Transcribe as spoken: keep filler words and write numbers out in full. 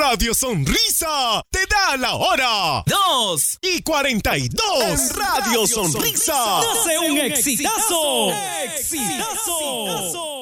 Radio Sonrisa te da la hora. Dos y cuarenta y dos. En Radio, Radio Sonrisa. Sonrisa. Nace un exitazo. ¡Exitazo! ¡Exitazo!